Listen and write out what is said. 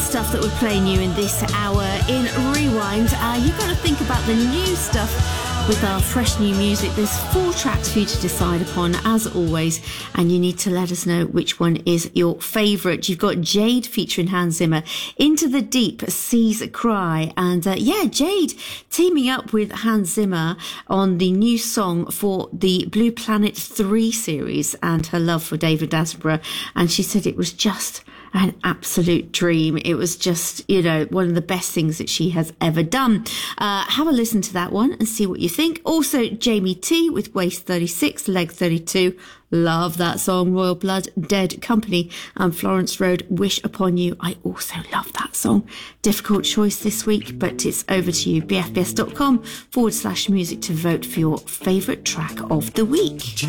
stuff that we're playing you in this hour in Rewind. You've got to think about the new stuff with our fresh new music. There's 4 tracks for you to decide upon, as always, and you need to let us know which one is your favourite. You've got Jade featuring Hans Zimmer, Into the Deep, Seas Cry, and Jade teaming up with Hans Zimmer on the new song for the Blue Planet 3 series and her love for David Attenborough, and she said it was just an absolute dream. It was just, one of the best things that she has ever done. Have a listen to that one and see what you think. Also, Jamie T with Waist 36, Leg 32. Love that song. Royal Blood, Dead Company, and Florence Road, Wish Upon You. I also love that song. Difficult choice this week, but it's over to you. bfbs.com/music to vote for your favourite track of the week.